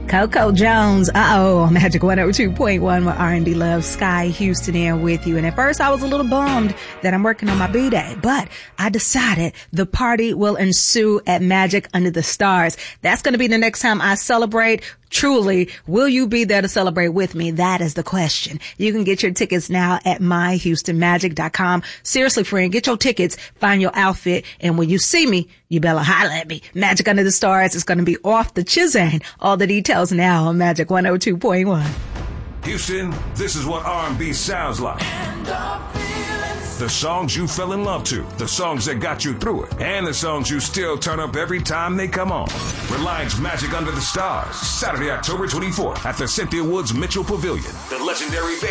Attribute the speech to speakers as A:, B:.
A: Coco Jones, Magic 102.1 with R&D Love, Sky Houston here with you. And at first I was a little bummed that I'm working on my B-Day, but I decided the party will ensue at Magic Under the Stars. That's going to be the next time I celebrate. Truly, will you be there to celebrate with me? That is the question. You can get your tickets now at myhoustonmagic.com. Seriously, friend, get your tickets, find your outfit, and when you see me, you better holler at me. Magic Under the Stars is going to be off the chisane. All the details now on Magic 102.1.
B: Houston, this is what R&B sounds like. The songs you fell in love to, the songs that got you through it, and the songs you still turn up every time they come on. Reliance Magic Under the Stars, Saturday, October 24th at the Cynthia Woods Mitchell Pavilion. The legendary